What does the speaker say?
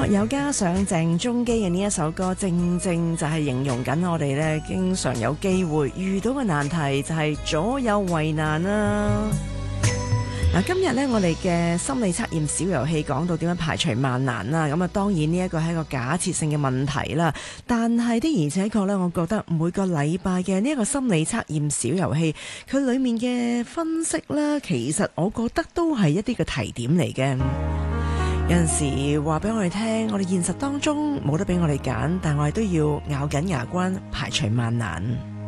樂有加上鄭中基嘅呢一首歌，正正就係形容緊我哋咧，經常有機會遇到嘅難題就係左右為難啦。嗱，今日咧我哋嘅心理測驗小遊戲講到點樣排除萬難啦，咁啊當然呢一個係一個假設性嘅問題啦，但係的而且確咧，我覺得每個禮拜嘅呢一個心理測驗小遊戲，佢裡面嘅分析啦，其實我覺得都係一啲嘅提點嚟嘅。有陣時話俾我哋聽，我哋現實當中冇得俾我哋揀，但我哋都要咬緊牙關排除萬難。